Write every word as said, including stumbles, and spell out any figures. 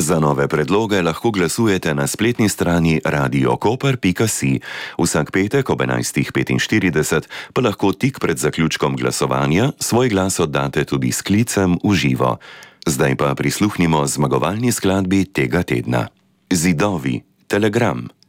Za nove predloge lahko glasujete na spletni strani radio koper pika si. Vsak petek ob enajstih petinštirideset pa lahko tik pred zaključkom glasovanja svoj glas oddate tudi s klicem v živo. Zdaj pa prisluhnimo zmagovalni skladbi tega tedna. Zidovi, Telegram.